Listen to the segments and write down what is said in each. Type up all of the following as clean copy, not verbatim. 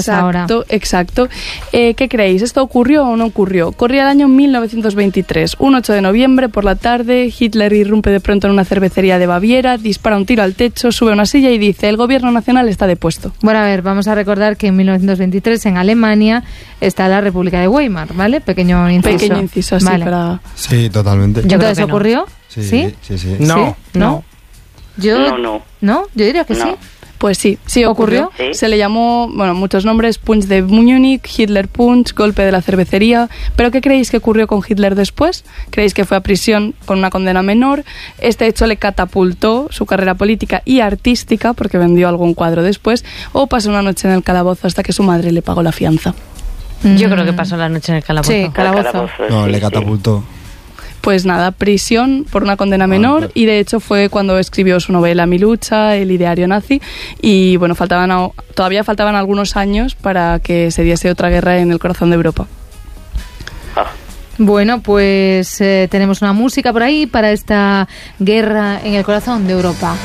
días ahora. Exacto. ¿Qué creéis? ¿Esto ocurrió o no ocurrió? Corría el año 1923. Un 8 de noviembre, por la tarde, Hitler irrumpe de pronto en una cervecería de Baviera, dispara un tiro al techo, sube a una silla y dice: el gobierno nacional está depuesto. Bueno, a ver, vamos a recordar que en 1923 en Alemania está la República de Weimar, ¿vale? Pequeño inciso así vale. para... Sí, totalmente. ¿Entonces ocurrió? Sí. No. ¿No? Yo diría que sí. Pues sí ocurrió. ¿Sí? Se le llamó, muchos nombres: Punch de Múnich, Hitler Punch, golpe de la cervecería. ¿Pero qué creéis que ocurrió con Hitler después? ¿Creéis que fue a prisión con una condena menor? Este hecho le catapultó su carrera política y artística, porque vendió algún cuadro después, o pasó una noche en el calabozo hasta que su madre le pagó la fianza. Yo creo que pasó la noche en el calabozo. Sí, calabozo. No, le catapultó. Pues nada, prisión por una condena menor, y de hecho fue cuando escribió su novela Mi lucha, el ideario nazi, y bueno, todavía faltaban algunos años para que se diese otra guerra en el corazón de Europa. Bueno, pues tenemos una música por ahí para esta guerra en el corazón de Europa.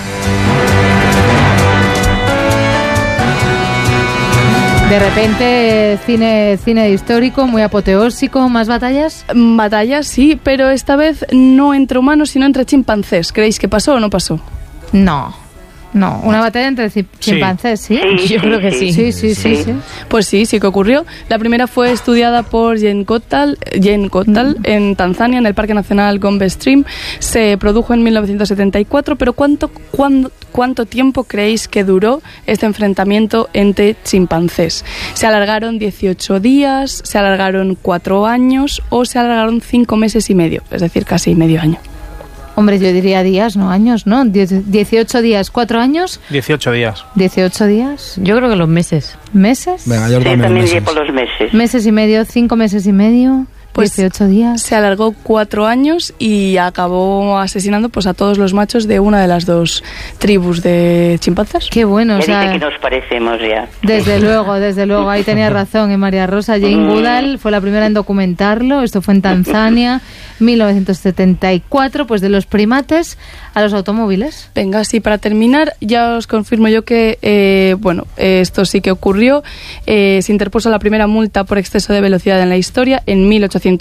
De repente, cine histórico, muy apoteósico, ¿más batallas? Batallas, sí, pero esta vez no entre humanos, sino entre chimpancés. ¿Creéis que pasó o no pasó? No, una batalla entre chimpancés, ¿sí? Yo creo que sí. Sí. Pues sí que ocurrió. La primera fue estudiada por Jane Goodall en Tanzania, en el Parque Nacional Gombe Stream. Se produjo en 1974, pero ¿cuánto tiempo creéis que duró este enfrentamiento entre chimpancés? ¿Se alargaron 18 días, se alargaron 4 años o se alargaron 5 meses y medio? Es decir, casi medio año. Hombre, yo diría días, no años, ¿no? 18 días, 4 años. 18 días. 18 días. Yo creo que los meses. ¿Meses? Venga, yo también iría por los meses. Meses y medio, 5 meses y medio. Pues 18 días. Se alargó 4 años y acabó asesinando a todos los machos de una de las dos tribus de chimpancés. Qué bueno, Ya o sea, dice que nos parecemos ya. Desde luego, ahí tenía razón, María Rosa. Jane Goodall fue la primera en documentarlo. Esto fue en Tanzania, 1974, pues de los primates a los automóviles. Venga, sí, para terminar, ya os confirmo yo que, esto sí que ocurrió. Se interpuso la primera multa por exceso de velocidad en la historia en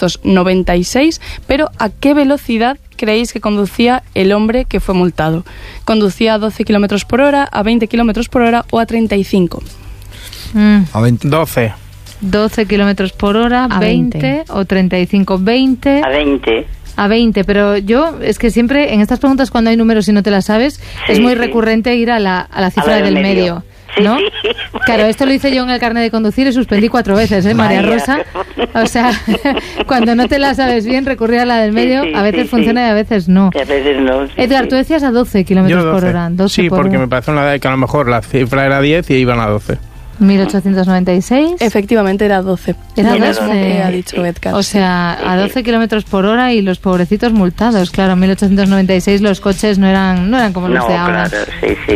1896, pero ¿a qué velocidad creéis que conducía el hombre que fue multado? ¿Conducía a 12 kilómetros por hora, a 20 kilómetros por hora o a 35? A 20. 12 kilómetros por hora, A 20 o 35, 20. A 20, pero yo es que siempre en estas preguntas cuando hay números y no te las sabes, es muy recurrente ir a la cifra del medio. ¿No? Sí. Claro, esto lo hice yo en el carnet de conducir y suspendí 4 veces, María Rosa. O sea, cuando no te la sabes bien, recurrir a la del medio, a veces funciona y a veces no. Y a veces no. Edgar, tú decías a 12 kilómetros por hora. 12 sí, por porque hora. me parece una edad que a lo mejor la cifra era 10 y iban a 12. 1896. Efectivamente, era 12. Era Lo 12. mismo que ha dicho Edgar. O sea, a 12 kilómetros por hora y los pobrecitos multados. Claro, en 1896 los coches no eran como los de ahora. Claro, sí.